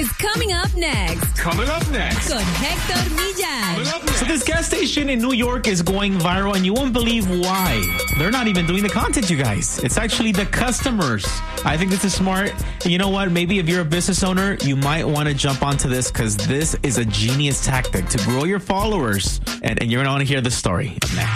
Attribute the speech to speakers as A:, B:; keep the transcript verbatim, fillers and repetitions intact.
A: is coming up next.
B: Coming up next.
A: Con Hector Millan.
B: Coming up next.
C: So this gas station in New York is going viral, and you won't believe why. They're not even doing the content, you guys. It's actually the customers. I think this is smart. And you know what? Maybe if you're a business owner, you might want to jump onto this because this is a genius tactic to grow your followers. And, and you're going to want to hear the story next.